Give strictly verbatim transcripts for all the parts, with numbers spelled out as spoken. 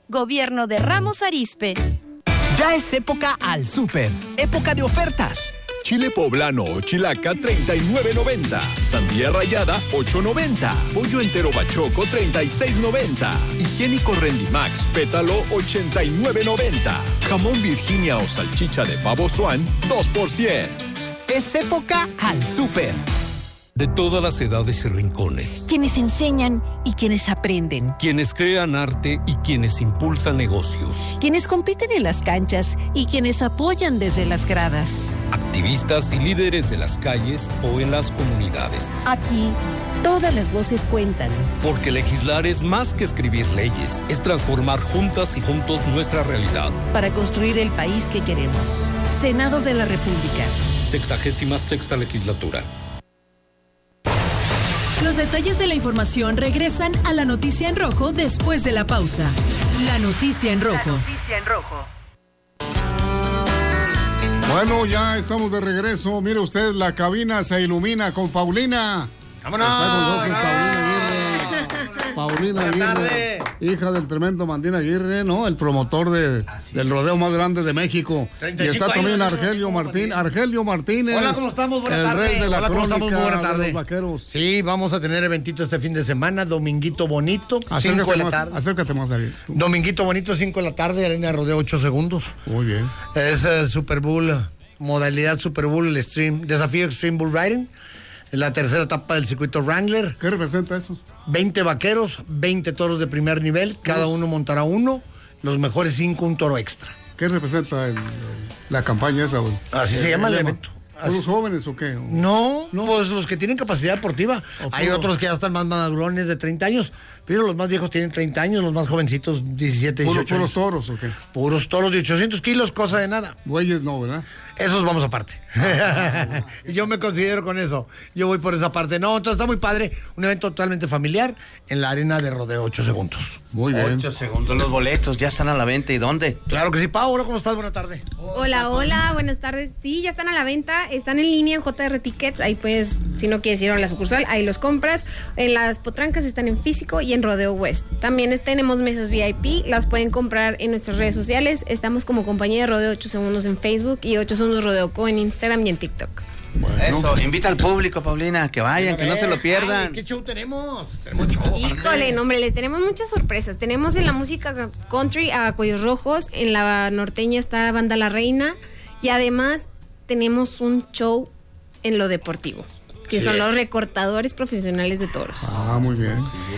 Gobierno de Ramos Arizpe. Ya es época al súper, época de ofertas. Chile poblano o chilaca treinta y nueve noventa. Sandía rallada ocho noventa. Pollo entero bachoco treinta y seis noventa. Higiénico Rendimax pétalo ochenta y nueve noventa. Jamón Virginia o salchicha de pavo Swan dos por cien. Es época al súper. De todas las edades y rincones. Quienes enseñan y quienes aprenden. Quienes crean arte y quienes impulsan negocios. Quienes compiten en las canchas y quienes apoyan desde las gradas. Activistas y líderes de las calles o en las comunidades. Aquí, todas las voces cuentan. Porque legislar es más que escribir leyes. Es transformar juntas y juntos nuestra realidad. Para construir el país que queremos. Senado de la República. Sexagésima sexta legislatura. Los detalles de la información regresan a la noticia en rojo después de la pausa. La noticia en rojo. La noticia en rojo. Bueno, ya estamos de regreso. Mire usted, la cabina se ilumina con Paulina. ¡Vámonos! Paulina Aguirre, hija del tremendo Mandín Aguirre, ¿no? El promotor de, del rodeo más grande de México. Y está también Argelio Martín, Argelio Martínez. Hola, ¿cómo estamos? Buenas tardes. El rey de la Hola, ¿cómo estamos? Muy buena tarde. Los vaqueros. Sí, vamos a tener eventito este fin de semana, Dominguito Bonito, cinco de la tarde. Acércate más, David. Dominguito Bonito, cinco de la tarde, arena de rodeo, ocho segundos. Muy bien. Es uh, Super Bull, modalidad Super Bull, el Extreme, desafío Extreme Bull Riding. La tercera etapa del circuito Wrangler. ¿Qué representa eso? veinte vaqueros, veinte toros de primer nivel, cada uno montará uno, los mejores cinco un toro extra. ¿Qué representa el, el, la campaña esa? Güey? Así el, se llama el, el evento. ¿Son los jóvenes o qué? No, no, pues los que tienen capacidad deportiva. Hay puro. Otros que ya están más madurones de treinta años, pero los más viejos tienen treinta años, los más jovencitos diecisiete, dieciocho ¿Puros años. toros o qué? Puros toros de ochocientos kilos, cosa de nada. Bueyes no, ¿verdad? Esos vamos aparte. Ah, yo me considero con eso. Yo voy por esa parte. No, entonces está muy padre. Un evento totalmente familiar en la arena de rodeo ocho segundos. Muy bien. ocho segundos. Los boletos ya están a la venta. ¿Y dónde? Claro que sí. Paola, ¿cómo estás? Buenas tardes. Hola, hola. Buenas tardes. Sí, ya están a la venta. Están en línea en J R Tickets. Ahí puedes, si no quieres ir a la sucursal, ahí los compras. En las potrancas están en físico y en Rodeo West. También tenemos mesas V I P. Las pueden comprar en nuestras redes sociales. Estamos como compañía de Rodeo ocho segundos en Facebook y ocho segundos Rodeo Co en Instagram y en TikTok. Bueno. Eso, invita al público, Paulina, que vayan, que no se lo pierdan. Ay, ¿qué show tenemos? Tenemos show. Híjole, no, hombre, les tenemos muchas sorpresas. Tenemos en la música country a Cuellos Rojos, en la norteña está Banda La Reina y además tenemos un show en lo deportivo, que sí son es. los recortadores profesionales de toros. Ah, muy bien.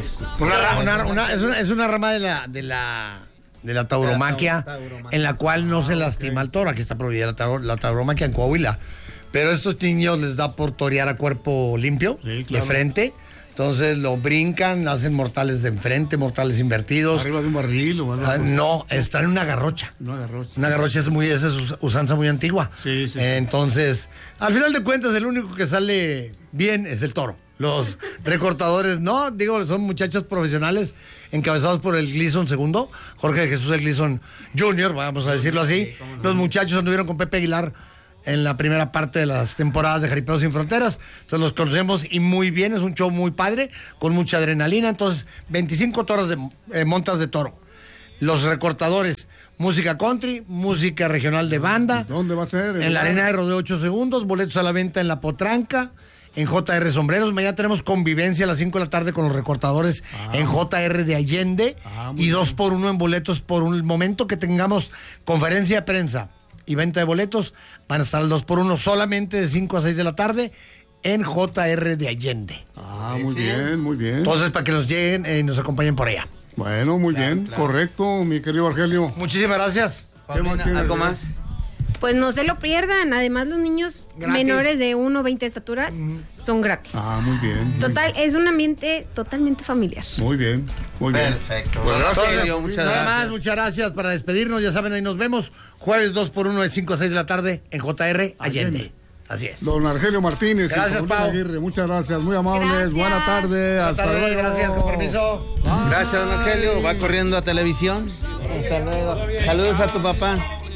Una, una, una, es, una, es una rama de la... De la... de la tauromaquia, en la cual no se lastima al toro. Aquí está prohibida la, taur, la tauromaquia en Coahuila. Pero a estos niños les da por torear a cuerpo limpio, sí, claro, de frente. Entonces lo brincan, hacen mortales de enfrente, mortales invertidos. ¿Arriba de un barril o algo? Ah, no, están en una garrocha. Una garrocha. Una garrocha es muy, esa es usanza muy antigua. Sí, sí. Eh, entonces, al final de cuentas, el único que sale bien es el toro. Los recortadores, no, digo, son muchachos profesionales encabezados por el Gleason segundo, Jorge Jesús el Gleason junior, vamos a decirlo así. Los muchachos anduvieron con Pepe Aguilar en la primera parte de las temporadas de Jaripeo Sin Fronteras, entonces los conocemos y muy bien, es un show muy padre, con mucha adrenalina. Entonces, veinticinco toros de eh, montas de toro. Los recortadores, música country, música regional de banda. ¿Dónde va a ser? En la arena de rodeo ocho segundos, boletos a la venta en La Potranca, en J R Sombreros. Mañana tenemos convivencia a las cinco de la tarde con los recortadores ah, en J R de Allende ah, y dos por uno en boletos por un momento que tengamos conferencia de prensa y venta de boletos. Van a estar el dos por uno solamente de cinco a seis de la tarde en J R de Allende. Ah, muy sí. bien, muy bien. Entonces, para que nos lleguen y eh, nos acompañen por allá. Bueno, muy claro, bien, claro. Correcto, mi querido Argelio. Muchísimas gracias. Paulina, ¿Qué más ¿Algo más? Pues no se lo pierdan. Además, los niños gratis. menores de uno a veinte estaturas mm. son gratis. Ah, muy bien. Total, muy es un ambiente totalmente familiar. Muy bien, muy bien. Perfecto. Pues gracias. Antonio, muchas Nada gracias. más, muchas gracias para despedirnos. Ya saben, ahí nos vemos. Jueves dos por uno de cinco a seis de la tarde en J R Allende. Allende. Así es. Don Argelio Martínez. Gracias, Pau. Aguirre, muchas gracias, muy amables. Gracias. Buena tarde. Buena hasta tarde, luego. gracias, con permiso. Bye. Gracias, don Argelio. Va corriendo a televisión. Hasta luego. Saludos a tu papá.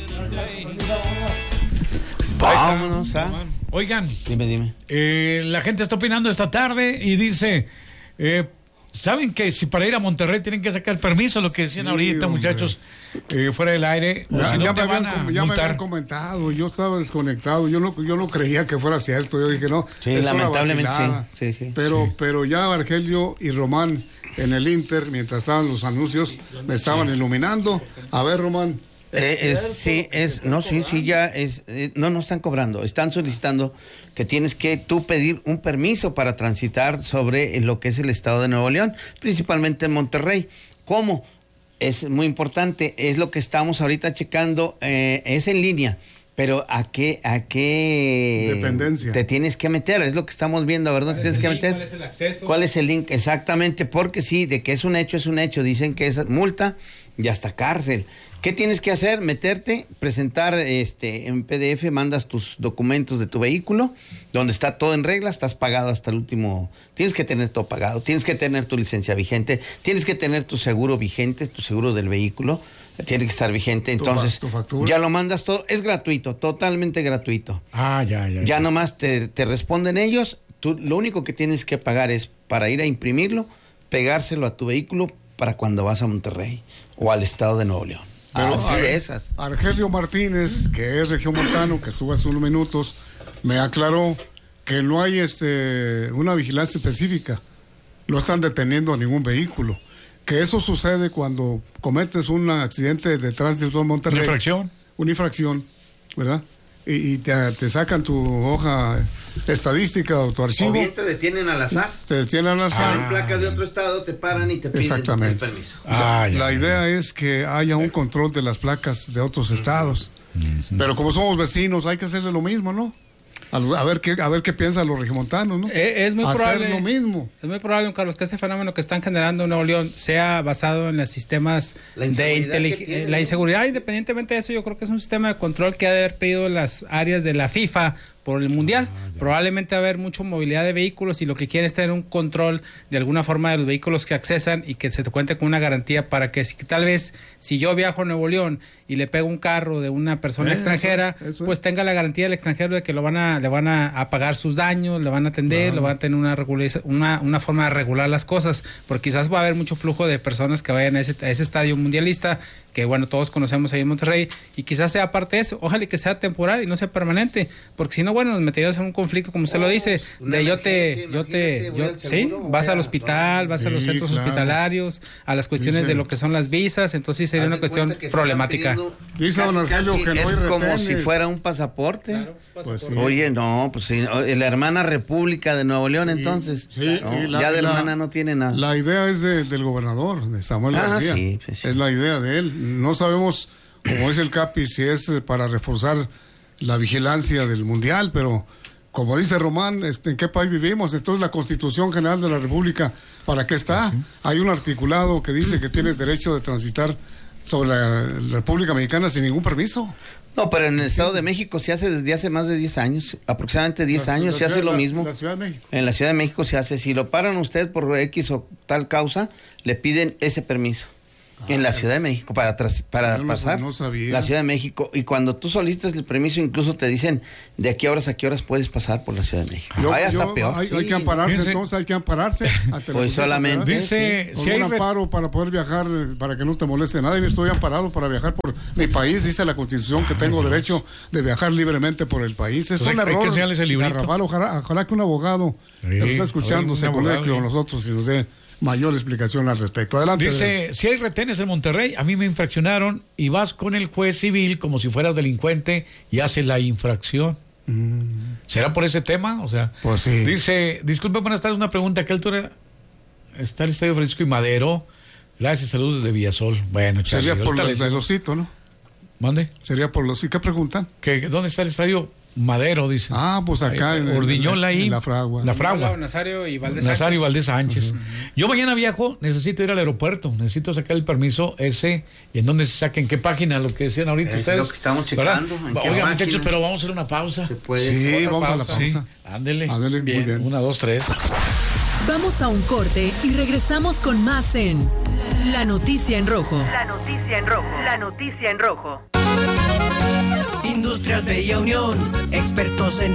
Vámonos a... Oigan. Dime, dime. Eh, la gente está opinando esta tarde y dice... Eh, ¿Saben que si para ir a Monterrey tienen que sacar permiso? Lo que decían sí, ahorita, hombre. muchachos, eh, fuera del aire. Ya, si no ya, te me, van habían, a ya me multar. habían comentado, yo estaba desconectado, yo no, yo no creía que fuera cierto. Yo dije, no, sí, es lamentablemente una sí, sí, sí. Pero, sí. pero ya Argelio y Román en el Inter, mientras estaban los anuncios, me estaban sí. iluminando. A ver, Román. Eh, es, sí, es, no, sí, sí, ya es, eh, no, no están cobrando, están solicitando que tienes que tú pedir un permiso para transitar sobre lo que es el estado de Nuevo León, principalmente en Monterrey. ¿Cómo? Es muy importante, es lo que estamos ahorita checando, eh, es en línea, pero ¿a qué, a qué dependencia te tienes que meter? Es lo que estamos viendo, ¿verdad? ¿Te tienes que meter? ¿Cuál es el acceso? ¿Cuál es el link? Exactamente, porque sí, de que es un hecho, es un hecho, dicen que es multa y hasta cárcel. ¿Qué tienes que hacer? Meterte, presentar este en P D F, mandas tus documentos de tu vehículo, donde está todo en regla, estás pagado hasta el último, tienes que tener todo pagado, tienes que tener tu licencia vigente, tienes que tener tu seguro vigente, tu seguro del vehículo, tiene que estar vigente, entonces tu factura. Ya lo mandas todo, es gratuito, totalmente gratuito. Ah, ya, ya. Ya, ya. Nomás te, te responden ellos, tú lo único que tienes que pagar es para ir a imprimirlo, pegárselo a tu vehículo para cuando vas a Monterrey o al estado de Nuevo León. Pero así Ar- de esas. Argelio Martínez, que es regiomontano, que estuvo hace unos minutos, me aclaró que no hay este una vigilancia específica. No están deteniendo a ningún vehículo. Que eso sucede cuando cometes un accidente de tránsito en Monterrey. Una infracción. Una infracción, ¿verdad? Y, y te, te sacan tu hoja estadística o tu archivo. O bien te detienen al azar. Te detienen al azar. Ah. placas de otro estado, te paran y te piden Exactamente. el permiso. Ah, la, la idea es que haya un control de las placas de otros estados. Uh-huh. Pero como somos vecinos, hay que hacerle lo mismo, ¿no? A, a ver qué a ver qué piensan los regiomontanos, ¿no? Es, es muy Hacer probable lo mismo. Es muy probable, don Carlos, que este fenómeno que están generando en Nuevo León sea basado en los sistemas de inteligencia. La inseguridad, independientemente de eso, yo creo que es un sistema de control que ha de haber pedido las áreas de la FIFA por el Mundial. Ah, probablemente va a haber mucha movilidad de vehículos y lo que quieren es tener un control de alguna forma de los vehículos que accesan y que se te cuente con una garantía para que si, tal vez si yo viajo a Nuevo León y le pego un carro de una persona eh, extranjera, eso, eso pues tenga la garantía del extranjero de que lo van a, le van a, a pagar sus daños, le van a atender, claro. le van a tener una, una, una forma de regular las cosas, porque quizás va a haber mucho flujo de personas que vayan a ese, a ese estadio mundialista, que bueno, todos conocemos ahí en Monterrey, y quizás sea parte de eso, ojalá que sea temporal y no sea permanente, porque si no, bueno, nos meteríamos en un conflicto, como usted oh, lo dice, de yo te, yo te, yo, sí, vas al hospital, vas sí, a los centros claro. hospitalarios, a las cuestiones dice, de lo que son las visas, entonces sería una cuestión problemática. Dice don Argelio que no es hay como si fuera un pasaporte. Claro, pasaporte. Pues sí. Oye, no, pues sí, la hermana República de Nuevo León, entonces, sí, no, la, ya de la, hermana no tiene nada. La idea es de, del gobernador, de Samuel ah, García. Sí, pues sí. Es la idea de él. No sabemos, como dice el Capi, si es para reforzar la vigilancia del Mundial, pero como dice Román, este, ¿en qué país vivimos? Entonces la Constitución General de la República, ¿para qué está? Uh-huh. Hay un articulado que dice que tienes derecho de transitar sobre la República Mexicana sin ningún permiso. No, pero en el Estado de México se hace desde hace más de diez años, aproximadamente diez la, años, la se hace ciudad, lo la, mismo. La Ciudad de México. En la Ciudad de México se hace, si lo paran usted por X o tal causa, le piden ese permiso. Ah, en la Ciudad de México, para tras, para no, pasar no sabía. la Ciudad de México. Y cuando tú solicitas el permiso, incluso te dicen de aquí a horas a qué horas puedes pasar por la Ciudad de México. Yo, Hay hasta yo, peor. Hay, sí. hay que ampararse, dice, entonces hay que ampararse. Pues solamente. Dice, con si un hay amparo re... para poder viajar, para que no te moleste nada. Y estoy amparado para viajar por mi país. Dice la Constitución que tengo Ay, derecho de viajar libremente por el país. Es un error. Garrafal, ojalá, ojalá que un abogado sí, que nos está escuchando se conecte con nosotros y nos dé mayor explicación al respecto. Adelante. Dice, si hay retenes en Monterrey, a mí me infraccionaron y vas con el juez civil como si fueras delincuente y haces la infracción. Mm. ¿Será por ese tema? O sea, pues sí. Dice, disculpe, buenas tardes, una pregunta. ¿A qué altura está el Estadio Francisco y Madero? Gracias, saludos desde Villasol. Bueno, sería Charlie, por los, el osito, ¿no? ¿Mande? Sería por los... ¿Qué preguntan? ¿Que, ¿Dónde está el Estadio Madero? Dice. Ah, pues acá ahí, en Ordiñola ahí. En la Fragua. La Fragua. Nazario y Valdés Sánchez. Nazario y Valdés Sánchez. Uh-huh. Yo mañana viajo, necesito ir al aeropuerto, necesito sacar el permiso ese. ¿Y en dónde se saca? ¿En qué página? Lo que decían ahorita es ustedes. lo que estamos checando. Oigan, muchachos, pero vamos a hacer una pausa. ¿Se puede? Sí, vamos pausa. a la pausa. Sí. Ándele. Ándele, bien. Muy bien. Una, dos, tres. Vamos a un corte y regresamos con más en La Noticia en Rojo. La Noticia en Rojo. La Noticia en Rojo. Industrias Bella Unión, expertos en